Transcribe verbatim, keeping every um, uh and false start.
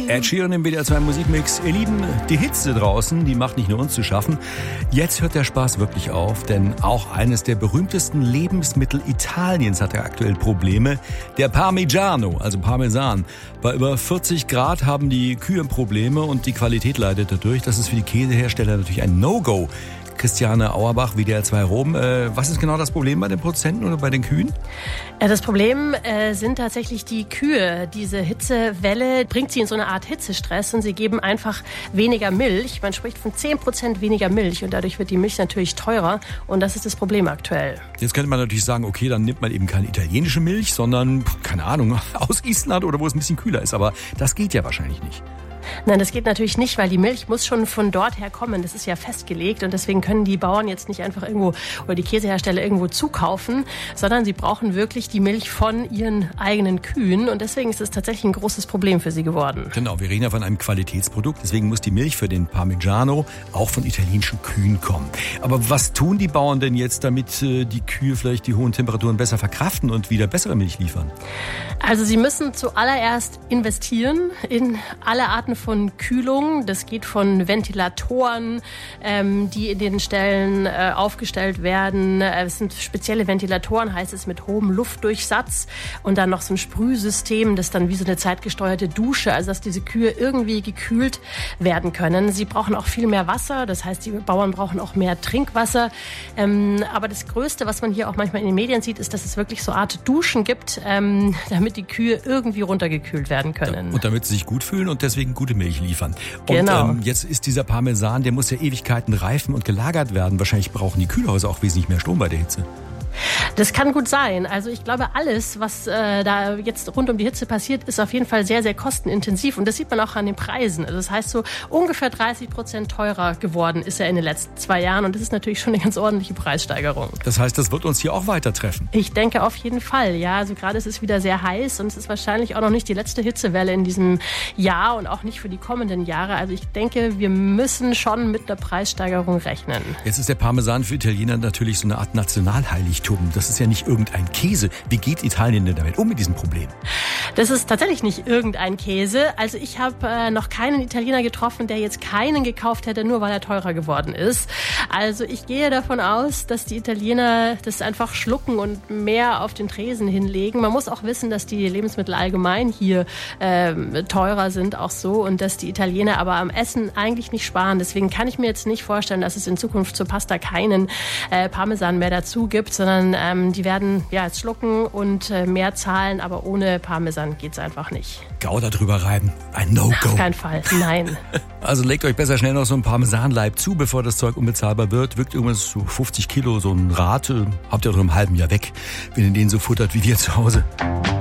Ed Sheeran im W D R zwei Musikmix. Ihr Lieben, die Hitze draußen, die macht nicht nur uns zu schaffen. Jetzt hört der Spaß wirklich auf, denn auch eines der berühmtesten Lebensmittel Italiens hat ja aktuell Probleme. Der Parmigiano, also Parmesan. Bei über vierzig Grad haben die Kühe Probleme und die Qualität leidet dadurch. Das ist für die Käsehersteller natürlich ein No-Go. Christiane Auerbach, W D R zwei Rom. Äh, was ist genau das Problem bei den Produzenten oder bei den Kühen? Das Problem äh, sind tatsächlich die Kühe. Diese Hitzewelle bringt sie in so eine Art Hitzestress und sie geben einfach weniger Milch. Man spricht von zehn Prozent weniger Milch und dadurch wird die Milch natürlich teurer und das ist das Problem aktuell. Jetzt könnte man natürlich sagen, okay, dann nimmt man eben keine italienische Milch, sondern, keine Ahnung, aus Island oder wo es ein bisschen kühler ist. Aber das geht ja wahrscheinlich nicht. Nein, das geht natürlich nicht, weil die Milch muss schon von dort her kommen. Das ist ja festgelegt und deswegen können die Bauern jetzt nicht einfach irgendwo oder die Käsehersteller irgendwo zukaufen, sondern sie brauchen wirklich die Milch von ihren eigenen Kühen und deswegen ist es tatsächlich ein großes Problem für sie geworden. Genau, wir reden ja von einem Qualitätsprodukt, deswegen muss die Milch für den Parmigiano auch von italienischen Kühen kommen. Aber was tun die Bauern denn jetzt, damit äh, die Kühe vielleicht die hohen Temperaturen besser verkraften und wieder bessere Milch liefern? Also sie müssen zuallererst investieren in alle Arten von Kühlung. Das geht von Ventilatoren, ähm, die in den Ställen äh, aufgestellt werden. Es sind spezielle Ventilatoren, heißt es, mit hohem Luftdurchsatz. Und dann noch so ein Sprühsystem, das dann wie so eine zeitgesteuerte Dusche, also dass diese Kühe irgendwie gekühlt werden können. Sie brauchen auch viel mehr Wasser, das heißt, die Bauern brauchen auch mehr Trinkwasser. Ähm, aber das Größte, was man hier auch manchmal in den Medien sieht, ist, dass es wirklich so eine Art Duschen gibt, ähm, damit die Kühe irgendwie runtergekühlt werden können. Und damit sie sich gut fühlen und deswegen gute Milch liefern. Und genau. ähm, jetzt ist dieser Parmesan, der muss ja Ewigkeiten reifen und gelagert werden. Wahrscheinlich brauchen die Kühlhäuser auch wesentlich mehr Strom bei der Hitze. Das kann gut sein. Also ich glaube, alles, was äh, da jetzt rund um die Hitze passiert, ist auf jeden Fall sehr, sehr kostenintensiv. Und das sieht man auch an den Preisen. Also das heißt, so ungefähr dreißig Prozent teurer geworden ist er in den letzten zwei Jahren. Und das ist natürlich schon eine ganz ordentliche Preissteigerung. Das heißt, das wird uns hier auch weiter treffen? Ich denke auf jeden Fall, ja. Also gerade ist es wieder sehr heiß und es ist wahrscheinlich auch noch nicht die letzte Hitzewelle in diesem Jahr und auch nicht für die kommenden Jahre. Also ich denke, wir müssen schon mit einer Preissteigerung rechnen. Jetzt ist der Parmesan für Italiener natürlich so eine Art Nationalheiligtum. Das ist ja nicht irgendein Käse. Wie geht Italien denn damit um mit diesem Problem? Das ist tatsächlich nicht irgendein Käse. Also ich habe äh, noch keinen Italiener getroffen, der jetzt keinen gekauft hätte, nur weil er teurer geworden ist. Also ich gehe davon aus, dass die Italiener das einfach schlucken und mehr auf den Tresen hinlegen. Man muss auch wissen, dass die Lebensmittel allgemein hier äh, teurer sind, auch so. Und dass die Italiener aber am Essen eigentlich nicht sparen. Deswegen kann ich mir jetzt nicht vorstellen, dass es in Zukunft zur Pasta keinen äh, Parmesan mehr dazu gibt, sondern ähm, die werden ja jetzt schlucken und äh, mehr zahlen, aber ohne Parmesan geht's einfach nicht. Gouda drüber reiben, ein No-Go. Auf keinen Fall, nein. Also legt euch besser schnell noch so ein Parmesanleib zu, bevor das Zeug unbezahlbar wird. Wirkt irgendwas so fünfzig Kilo, so ein Rad, äh, habt ihr doch im halben Jahr weg, wenn ihr den so futtert wie wir zu Hause.